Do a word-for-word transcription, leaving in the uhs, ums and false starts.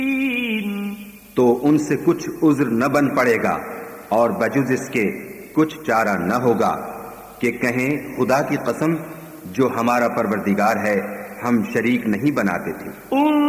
तो उनसे कुछ उज्र न बन पड़ेगा और बजुज इसके कुछ चारा न होगा कि कहें खुदा की कसम जो हमारा परवरदिगार है हम शरीक नहीं बनाते थे।